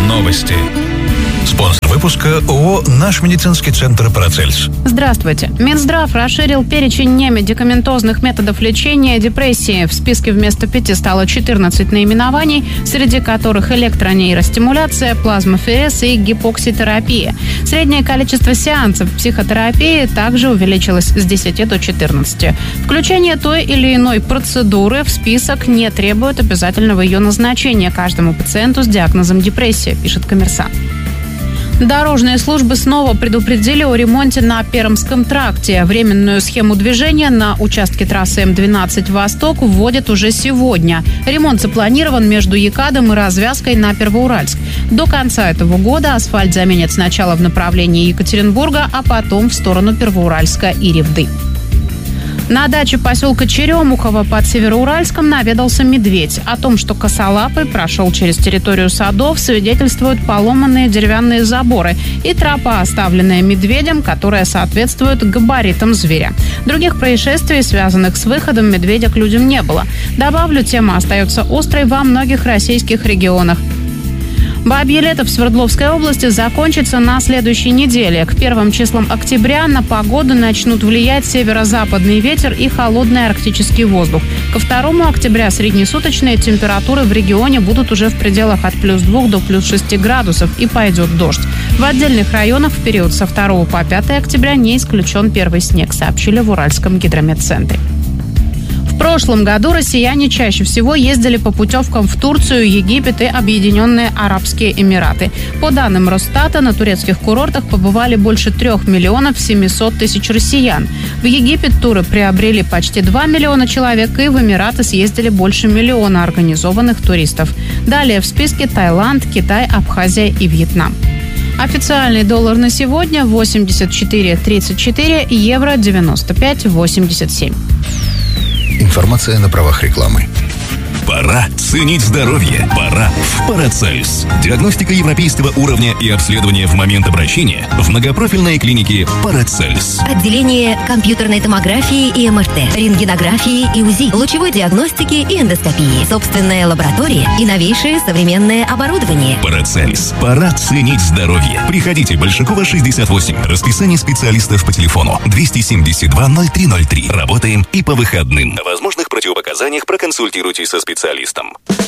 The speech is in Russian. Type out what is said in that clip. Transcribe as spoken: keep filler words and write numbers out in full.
Новости. Спонсор выпуска ООО «Наш медицинский центр Парацельс». Здравствуйте. Минздрав расширил перечень немедикаментозных методов лечения депрессии. В списке вместо пяти стало четырнадцать наименований, среди которых электронейростимуляция, плазмоферез и гипокситерапия. Среднее количество сеансов психотерапии также увеличилось с десяти до четырнадцати. Включение той или иной процедуры в список не требует обязательного ее назначения каждому пациенту с диагнозом депрессия, пишет «Коммерсант». Дорожные службы снова предупредили о ремонте на Пермском тракте. Временную схему движения на участке трассы Эм двенадцать «Восток» вводят уже сегодня. Ремонт запланирован между ЕКАДом и развязкой на Первоуральск. До конца этого года асфальт заменят сначала в направлении Екатеринбурга, а потом в сторону Первоуральска и Ревды. На даче поселка Черемухово под Североуральском наведался медведь. О том, что косолапый прошел через территорию садов, свидетельствуют поломанные деревянные заборы и тропа, оставленная медведем, которая соответствует габаритам зверя. Других происшествий, связанных с выходом медведя к людям, не было. Добавлю, тема остается острой во многих российских регионах. Бабье лето в Свердловской области закончится на следующей неделе. К первым числам октября на погоду начнут влиять северо-западный ветер и холодный арктический воздух. Ко второму октября среднесуточные температуры в регионе будут уже в пределах от плюс двух до плюс шести градусов и пойдет дождь. В отдельных районах в период со второго по пятое октября не исключен первый снег, сообщили в Уральском гидрометцентре. В прошлом году россияне чаще всего ездили по путевкам в Турцию, Египет и Объединенные Арабские Эмираты. По данным Росстата, на турецких курортах побывали больше трех миллионов семисот тысяч россиян. В Египет туры приобрели почти два миллиона человек, и в Эмираты съездили больше миллиона организованных туристов. Далее в списке Таиланд, Китай, Абхазия и Вьетнам. Официальный доллар на сегодня восемьдесят четыре тридцать четыре, евро девяносто пять восемьдесят семь. Информация на правах рекламы. Пора ценить здоровье. Пора в Парацельс. Диагностика европейского уровня и обследование в момент обращения в многопрофильной клинике Парацельс. Отделение компьютерной томографии и эм эр тэ, рентгенографии и УЗИ, лучевой диагностики и эндоскопии, собственная лаборатория и новейшее современное оборудование. Парацельс. Пора ценить здоровье. Приходите, Большакова, шестьдесят восемь. Расписание специалистов по телефону двести семьдесят два ноль три ноль три. Работаем и по выходным. О возможных противопоказаниях проконсультируйтесь со специалистом.